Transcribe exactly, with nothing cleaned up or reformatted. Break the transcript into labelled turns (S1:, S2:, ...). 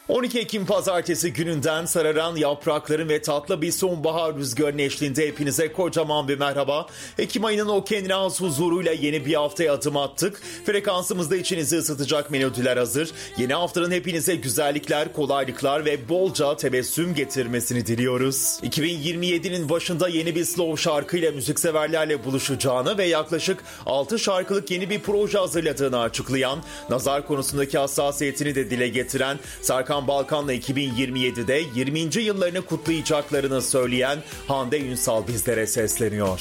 S1: on iki Ekim Pazartesi gününden sararan yaprakların ve tatlı bir sonbahar rüzgarının eşliğinde hepinize kocaman bir merhaba. Ekim ayının o kendine has huzuruyla yeni bir haftaya adım attık. Frekansımızda içinizi ısıtacak melodiler hazır. Yeni haftanın hepinize güzellikler, kolaylıklar ve bolca tebessüm getirmesini diliyoruz. iki bin yirmi yedinin başında yeni bir slow şarkıyla müzikseverlerle buluşacağını ve yaklaşık altı şarkılık yeni bir proje hazırladığını açıklayan, nazar konusundaki hassasiyetini de dile getiren, Serkan Balkan'la iki bin yirmi yedide yirminci yıllarını kutlayacaklarını söyleyen Hande Ünsal bizlere sesleniyor.